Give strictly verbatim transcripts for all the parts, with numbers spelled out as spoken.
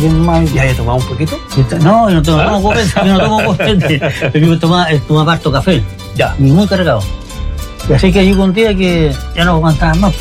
bien mal. ¿Ya había tomado un poquito? No, yo no tomo, ¿Ah? copete, yo no tomo copete. Yo tomaba, tomaba harto café. Ya. Y muy cargado. Y así que llegó un día que ya no aguantaba más.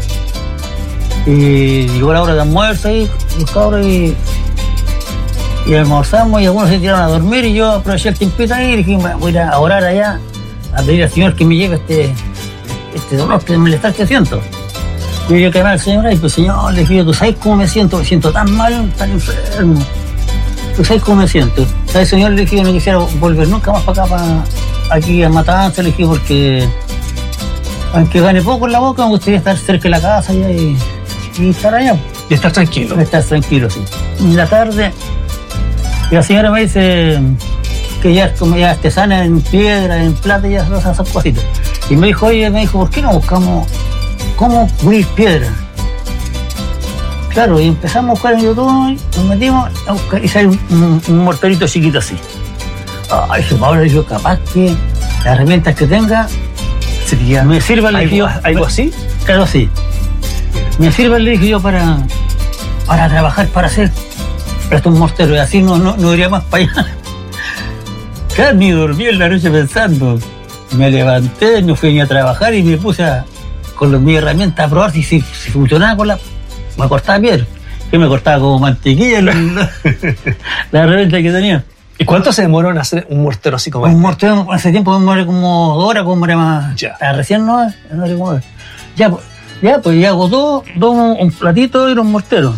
Y llegó la hora de almuerzo ahí, los cabros, y, y almorzamos, y algunos se tiraron a dormir, y yo aproveché el tiempito ahí y dije, voy a ir a orar allá, a pedir al Señor que me lleve este, este dolor, este malestar que siento. Y yo quedé al Señor, y pues Señor, le dije, ¿tú sabes cómo me siento? Me siento tan mal, tan enfermo. ¿Tú sabes cómo me siento? ¿Sabes, Señor? Le dije, yo no quisiera volver nunca más para acá, para aquí a Matanza, le dije, porque aunque gane poco en la boca, me gustaría estar cerca de la casa ya y, y estar allá. Y estar tranquilo. Estar tranquilo, sí. En la tarde, y la señora me dice que ya, como ya artesana en piedra, en plata, y ya esas, esas cositas. Y me dijo, oye, me dijo, ¿por qué no buscamos cómo pulir piedra? Claro, y empezamos a buscar en YouTube, nos metimos a buscar y sale un, un, un morterito chiquito así. Ay, dije, ahora yo capaz que las herramientas que tenga sería, me sirvan, le dije yo. ¿Algo así? Claro, sí. Me sirvan, le dije yo, para, para trabajar, para hacer estos morteros, y así no, no, no iría más para allá. Claro, ni dormí en la noche pensando. Me levanté, no fui ni a trabajar y me puse a, con mi herramienta a probar si, si, si funcionaba con la... Me cortaba piedra, que me cortaba como mantequilla la, la, la herramienta que tenía. ¿Y cuánto se demoró en hacer un mortero así como un este? Un mortero hace tiempo me demoré como dos horas, como era más... Ya. Recién no, no era como... Ya, pues, ya, pues ya hago todo, todo un platito y los morteros.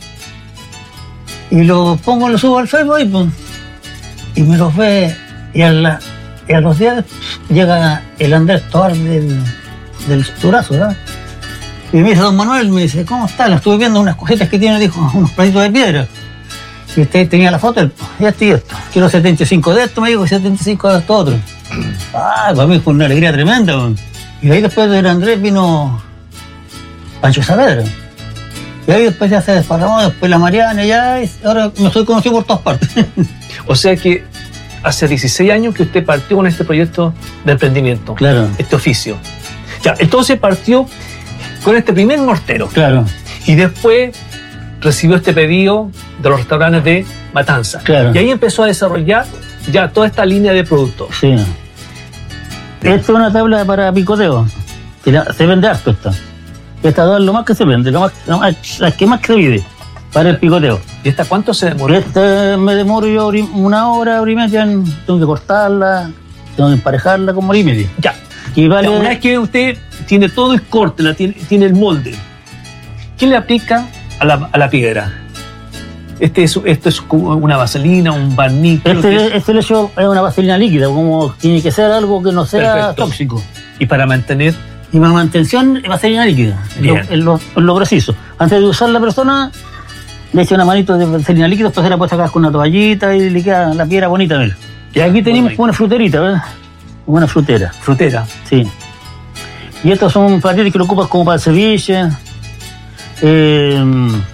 Y los pongo, los subo al Facebook y, pues, y me los ve, y a, la, y a los días llega el Andrés Tovar del, del Durazo, ¿verdad? Y me dice, don Manuel, me dice, ¿cómo está? Le estuve viendo unas cositas que tiene, dijo, unos platitos de piedra. Y usted tenía la foto, y esto y esto. Quiero setenta y cinco de esto, me dijo, y setenta y cinco de esto otro. Ah, para mí fue una alegría tremenda. Man. Y ahí después del Andrés vino Pancho Saavedra. Y ahí después ya se desparramó, después la Mariana, ya, y ahora me soy conocido por todas partes. O sea que hace dieciséis años que usted partió con este proyecto de emprendimiento. Claro. Este oficio. Ya, entonces partió con este primer mortero. Claro. Y después recibió este pedido de los restaurantes de Matanza. Claro. Y ahí empezó a desarrollar ya toda esta línea de productos. Sí. Esta es una tabla para picoteo. Se vende harto esta. Esta dos es lo más que se vende, lo más, lo más, la que más se pide para el picoteo. ¿Y esta cuánto se demora? Esta me demoro yo una hora, hora y media. Tengo que cortarla, tengo que emparejarla como hora y media. Ya. Y vale... ya, una vez que usted tiene todo el corte, la tiene, tiene el molde, ¿qué le aplica a la, a la piedra? Este es, esto es una vaselina, un barniz. Este, es? este lecho es una vaselina líquida, como tiene que ser algo que no sea Perfecto. tóxico. Y para mantener. Y para mantención, vaselina líquida, es lo, es, lo, es lo preciso. Antes de usar la persona, le echa una manito de vaselina líquida, después se la puede sacar con una toallita y le queda la piedra bonita. ¿Ver? Y aquí tenemos una fruterita, ¿verdad? Una frutera. Frutera. Sí. Y estos son platitos que lo ocupas como para el ceviche. Eh,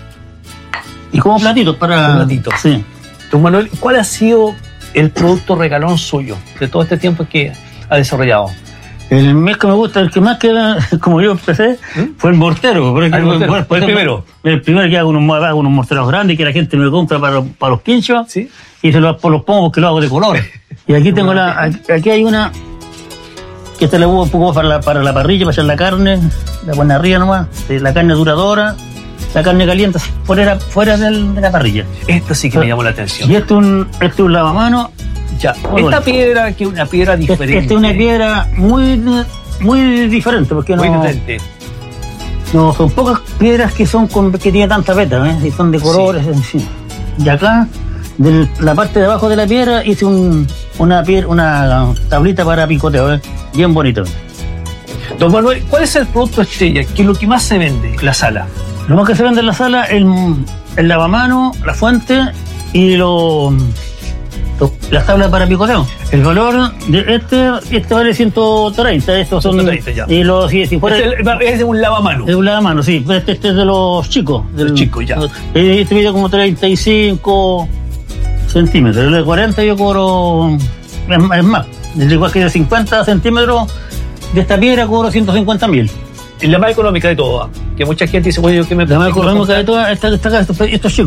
y como platitos para... platitos. Sí. Don Manuel, ¿cuál ha sido el producto regalón suyo de todo este tiempo que ha desarrollado? El mes que me gusta, el que más queda, como yo empecé, ¿Mm? fue el mortero. ¿El, el, mortero? Fue, fue el primero? El primero que hago unos, hago unos morteros grandes que la gente me compra para, para los pinchos. ¿Sí? Y se los, los pongo porque lo hago de color. Y aquí tengo la, aquí hay una que esta la pongo un poco para la, para la parrilla, para echar la carne, la pone arriba nomás, la carne duradora, la carne caliente fuera, fuera del, de la parrilla. Esto sí que me llamó la atención. Y esto es un, esto es un lavamano. Ya, muy esta bueno. piedra que es una piedra diferente. Esta es una piedra muy, muy diferente, porque no. Muy diferente. No, son pocas piedras que son con, que tienen tanta veta, ¿eh? Y son de colores, sí. En sí. Y acá, de la parte de abajo de la piedra, hice un, una, piedra, una tablita para picoteo, ¿eh? Bien bonito. Don Manuel, ¿cuál es el producto estrella? ¿Qué es lo que más se vende en la sala? Lo más que se vende en la sala es el, el lavamano, la fuente y los... las tablas para picoteo. El valor de este, este vale ciento treinta, estos son... ciento treinta ya. Y los, si, si fuera, este es de un lavamano. Es de un lavamano, sí. Este, este es de los chicos. Del chico, ya. Este mide como treinta y cinco centímetros. El de cuarenta yo cobro... Es, es más. El igual que de cincuenta centímetros de esta piedra cobro ciento cincuenta mil. Es la más económica de todas. Que mucha gente dice, oye, yo que me... La más económica de todas, esta, esta, estos, estos chicos.